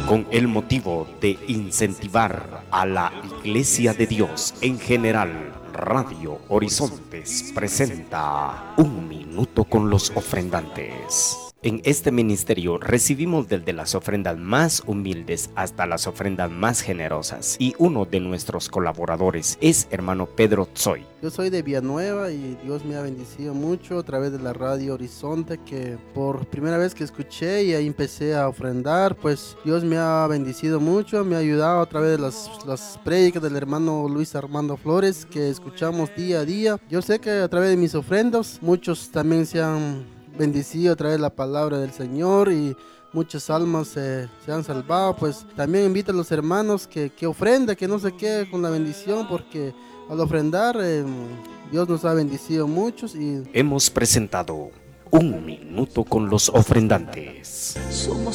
con el motivo de incentivar a la Iglesia de Dios en general. Radio Horizontes presenta Un Minuto con los Ofrendantes. En este ministerio recibimos desde las ofrendas más humildes hasta las ofrendas más generosas, y uno de nuestros colaboradores es hermano Pedro Tzoy. Yo soy de Villanueva y Dios me ha bendecido mucho a través de la Radio Horizonte, que por primera vez que escuché y ahí empecé a ofrendar, pues Dios me ha bendecido mucho, me ha ayudado a través de las prédicas del hermano Luis Armando Flores que escuchamos día a día. Yo sé que a través de mis ofrendas muchos también se han bendecido a través de la palabra del Señor y muchas almas se han salvado. Pues también invito a los hermanos que ofrenda, que no se quede con la bendición, porque al ofrendar Dios nos ha bendecido muchos. Y hemos presentado Un Minuto con los Ofrendantes. Somos